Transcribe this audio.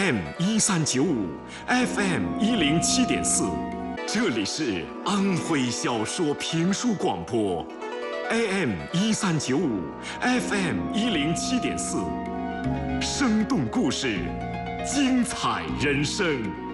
AM1395，FM107.4，这里是安徽小说评书广播，AM1395，FM107.4，生动故事，精彩人生。